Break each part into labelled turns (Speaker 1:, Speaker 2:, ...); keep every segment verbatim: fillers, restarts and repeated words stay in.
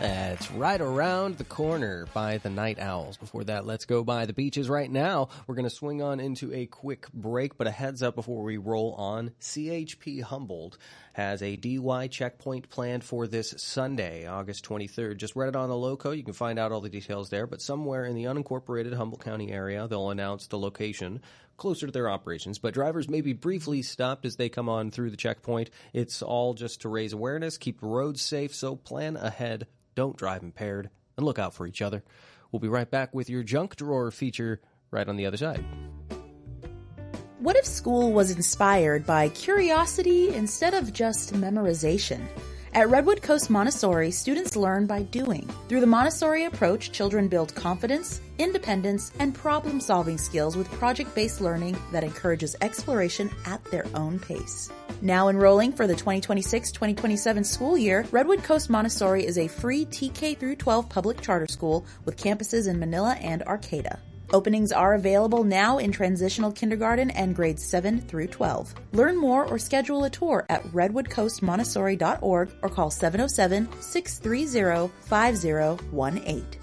Speaker 1: Uh, it's right around the corner by the Night Owls. Before that, let's go by the beaches. Right now, we're going to swing on into a quick break, but a heads up before we roll on. C H P Humboldt has a D Y checkpoint planned for this Sunday, August twenty-third. Just read it on the loco. You can find out all the details there, but somewhere in the unincorporated Humboldt County area, they'll announce the location closer to their operations, but drivers may be briefly stopped as they come on through the checkpoint. It's all just to raise awareness, keep the roads safe, so plan ahead, don't drive impaired, and look out for each other. We'll be right back with your junk drawer feature right on the other side.
Speaker 2: What if school was inspired by curiosity instead of just memorization? At Redwood Coast Montessori, students learn by doing. Through the Montessori approach, children build confidence, independence, and problem-solving skills with project-based learning that encourages exploration at their own pace. Now enrolling for the twenty twenty-six twenty twenty-seven school year, Redwood Coast Montessori is a free T K through twelve public charter school with campuses in Manila and Arcata. Openings are available now in transitional kindergarten and grades seven through twelve. Learn more or schedule a tour at redwood coast montessori dot org or call seven oh seven, six three zero, five zero one eight.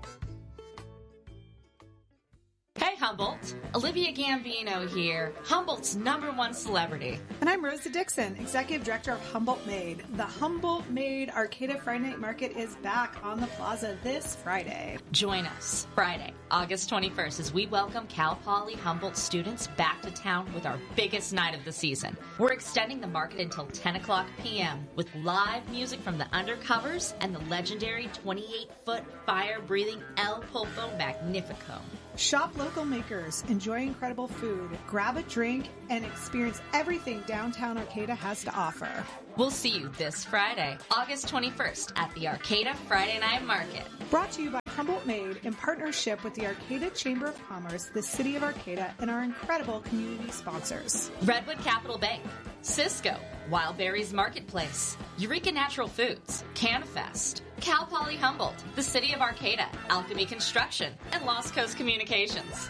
Speaker 3: Hey Humboldt, Olivia Gambino here, Humboldt's number one celebrity.
Speaker 4: And I'm Rosa Dixon, Executive Director of Humboldt Made. The Humboldt Made Arcata Friday Night Market is back on the plaza this Friday.
Speaker 3: Join us Friday, August twenty-first, as we welcome Cal Poly Humboldt students back to town with our biggest night of the season. We're extending the market until ten o'clock p.m. with live music from the Undercovers and the legendary twenty-eight foot fire-breathing El Pulpo Magnifico.
Speaker 4: Shop local makers, enjoy incredible food, grab a drink, and experience everything downtown Arcata has to offer.
Speaker 3: We'll see you this Friday, August twenty-first, at the Arcata Friday Night Market.
Speaker 4: Brought to you by Humboldt Made in partnership with the Arcata Chamber of Commerce, the City of Arcata, and our incredible community sponsors.
Speaker 3: Redwood Capital Bank, Cisco, Wild Berries Marketplace, Eureka Natural Foods, CanFest, Cal Poly Humboldt, the City of Arcata, Alchemy Construction, and Lost Coast Communications.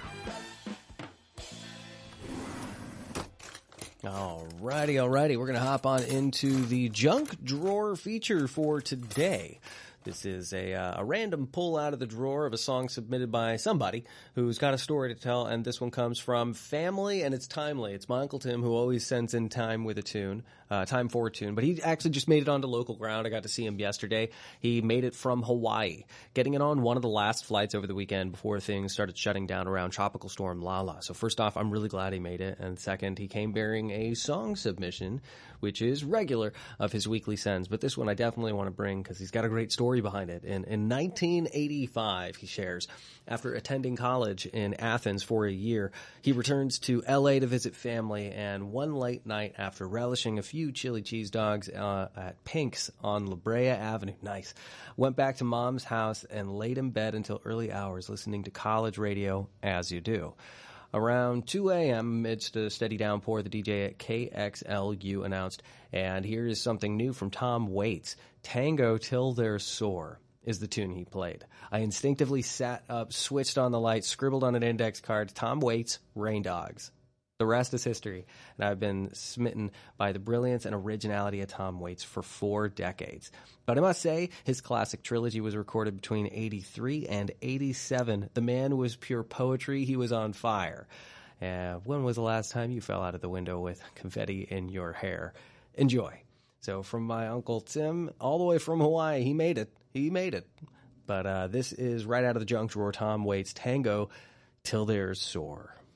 Speaker 1: Alrighty, alrighty. We're going to hop on into the junk drawer feature for today. This is a, uh, a random pull out of the drawer of a song submitted by somebody who's got a story to tell, and this one comes from Family, and it's timely. It's my Uncle Tim, who always sends in time with a tune, uh, time for a tune, but he actually just made it onto local ground. I got to see him yesterday. He made it from Hawaii, getting it on one of the last flights over the weekend before things started shutting down around Tropical Storm Lala. So first off, I'm really glad he made it, and second, he came bearing a song submission, which is regular of his weekly sends, but this one I definitely want to bring because he's got a great story behind it. In, in nineteen eighty-five, he shares, after attending college in Athens for a year, he returns to L A to visit family, and one late night after relishing a few chili cheese dogs uh, at Pink's on La Brea Avenue, nice, went back to Mom's house and laid in bed until early hours listening to college radio, as you do. Around two a.m., amidst a steady downpour, the D J at K X L U announced, and here is something new from Tom Waits, Tango Till They're Sore is the tune he played. I instinctively sat up, switched on the light, scribbled on an index card, Tom Waits, Rain Dogs. The rest is history, and I've been smitten by the brilliance and originality of Tom Waits for four decades. But I must say, his classic trilogy was recorded between eighty-three and eighty-seven. The man was pure poetry. He was on fire. Uh, when was the last time you fell out of the window with confetti in your hair? Enjoy. So from my Uncle Tim, all the way from Hawaii, he made it. He made it. But uh, this is right out of the junk drawer, Tom Waits, Tango Till They're Sore.